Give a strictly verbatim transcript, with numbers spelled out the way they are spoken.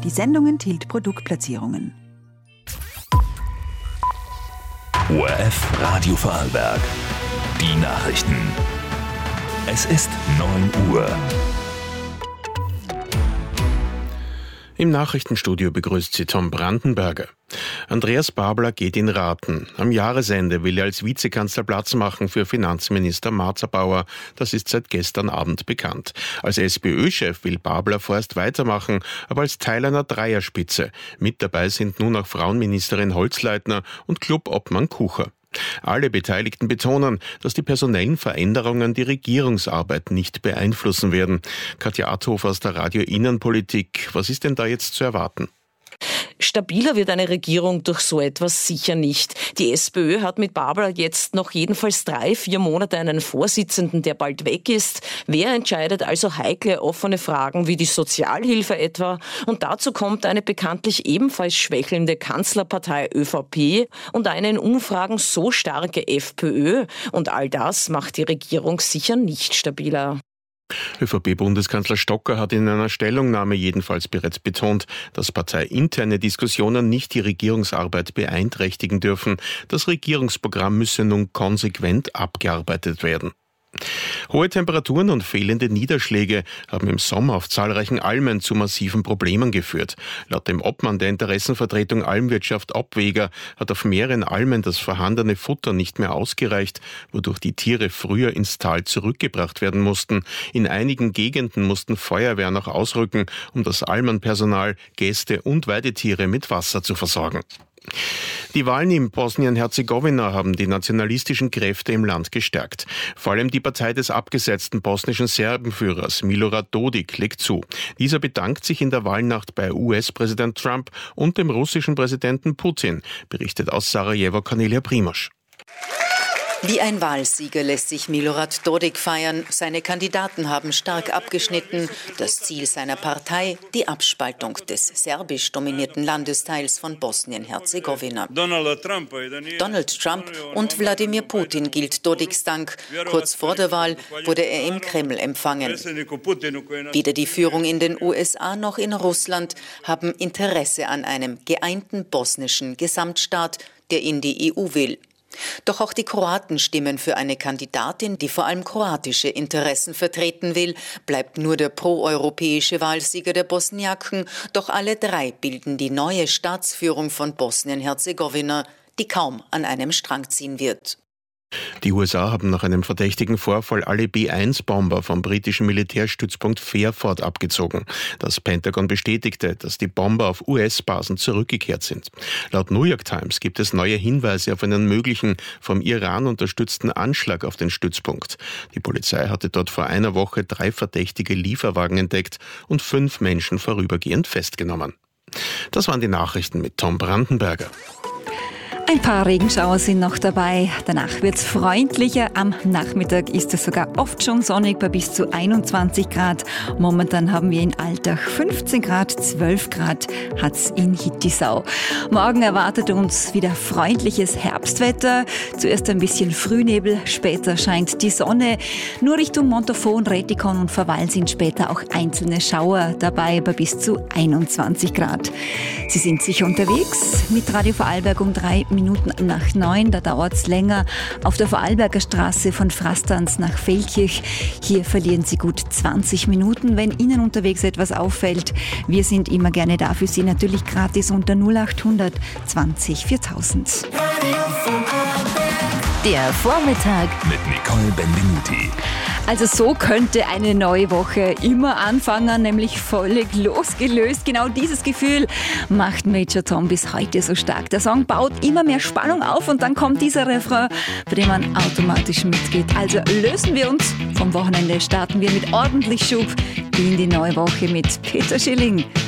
Die Sendung enthielt Produktplatzierungen. O R F Radio Vorarlberg. Die Nachrichten. Es ist neun Uhr. Im Nachrichtenstudio begrüßt sie Tom Brandenberger. Andreas Babler geht in Raten. Am Jahresende will er als Vizekanzler Platz machen für Finanzminister Marzabauer. Das ist seit gestern Abend bekannt. Als SPÖ-Chef will Babler vorerst weitermachen, aber als Teil einer Dreierspitze. Mit dabei sind nun auch Frauenministerin Holzleitner und Clubobmann Kucher. Alle Beteiligten betonen, dass die personellen Veränderungen die Regierungsarbeit nicht beeinflussen werden. Katja Adhofer aus der Radio Innenpolitik. Was ist denn da jetzt zu erwarten? Stabiler wird eine Regierung durch so etwas sicher nicht. Die SPÖ hat mit Babler jetzt noch jedenfalls drei, vier Monate einen Vorsitzenden, der bald weg ist. Wer entscheidet also heikle, offene Fragen wie die Sozialhilfe etwa? Und dazu kommt eine bekanntlich ebenfalls schwächelnde Kanzlerpartei ÖVP und eine in Umfragen so starke FPÖ. Und all das macht die Regierung sicher nicht stabiler. ÖVP-Bundeskanzler Stocker hat in einer Stellungnahme jedenfalls bereits betont, dass parteiinterne Diskussionen nicht die Regierungsarbeit beeinträchtigen dürfen. Das Regierungsprogramm müsse nun konsequent abgearbeitet werden. Hohe Temperaturen und fehlende Niederschläge haben im Sommer auf zahlreichen Almen zu massiven Problemen geführt. Laut dem Obmann der Interessenvertretung Almwirtschaft Obweger hat auf mehreren Almen das vorhandene Futter nicht mehr ausgereicht, wodurch die Tiere früher ins Tal zurückgebracht werden mussten. In einigen Gegenden mussten Feuerwehren auch ausrücken, um das Almenpersonal, Gäste und Weidetiere mit Wasser zu versorgen. Die Wahlen in Bosnien-Herzegowina haben die nationalistischen Kräfte im Land gestärkt. Vor allem die Partei des abgesetzten bosnischen Serbenführers Milorad Dodik legt zu. Dieser bedankt sich in der Wahlnacht bei U S-Präsident Trump und dem russischen Präsidenten Putin, berichtet aus Sarajevo Cornelia Primož. Wie ein Wahlsieger lässt sich Milorad Dodik feiern. Seine Kandidaten haben stark abgeschnitten. Das Ziel seiner Partei, die Abspaltung des serbisch dominierten Landesteils von Bosnien-Herzegowina. Donald Trump und Wladimir Putin gilt Dodiks Dank. Kurz vor der Wahl wurde er im Kreml empfangen. Weder die Führung in den U S A noch in Russland haben Interesse an einem geeinten bosnischen Gesamtstaat, der in die E U will. Doch auch die Kroaten stimmen für eine Kandidatin, die vor allem kroatische Interessen vertreten will. Bleibt nur der proeuropäische Wahlsieger der Bosniaken. Doch alle drei bilden die neue Staatsführung von Bosnien-Herzegowina, die kaum an einem Strang ziehen wird. Die U S A haben nach einem verdächtigen Vorfall alle B eins Bomber vom britischen Militärstützpunkt Fairford abgezogen. Das Pentagon bestätigte, dass die Bomber auf U S-Basen zurückgekehrt sind. Laut New York Times gibt es neue Hinweise auf einen möglichen vom Iran unterstützten Anschlag auf den Stützpunkt. Die Polizei hatte dort vor einer Woche drei verdächtige Lieferwagen entdeckt und fünf Menschen vorübergehend festgenommen. Das waren die Nachrichten mit Tom Brandenberger. Ein paar Regenschauer sind noch dabei. Danach wird es freundlicher. Am Nachmittag ist es sogar oft schon sonnig bei bis zu einundzwanzig Grad. Momentan haben wir in Altach fünfzehn Grad, zwölf Grad hat's in Hittisau. Morgen erwartet uns wieder freundliches Herbstwetter. Zuerst ein bisschen Frühnebel, später scheint die Sonne. Nur Richtung Montafon, Rätikon und Verwall sind später auch einzelne Schauer dabei bei bis zu einundzwanzig Grad. Sie sind sicher unterwegs mit Radio Vorarlberg um drei Minuten nach neun, da dauert es länger. Auf der Vorarlberger Straße von Frastanz nach Feldkirch. Hier verlieren Sie gut zwanzig Minuten, wenn Ihnen unterwegs etwas auffällt. Wir sind immer gerne da für Sie, natürlich gratis unter null acht hundert zwanzig viertausend. Der Vormittag mit Nicole Benvenuti. Also so könnte eine neue Woche immer anfangen, nämlich völlig losgelöst. Genau dieses Gefühl macht Major Tom bis heute so stark. Der Song baut immer mehr Spannung auf und dann kommt dieser Refrain, bei dem man automatisch mitgeht. Also lösen wir uns vom Wochenende, starten wir mit ordentlich Schub in die neue Woche mit Peter Schilling.